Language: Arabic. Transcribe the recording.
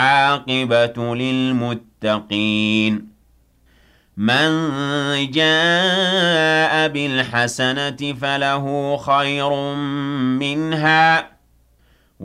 عاقبة للمتقين من جاء بالحسنة فله خير منها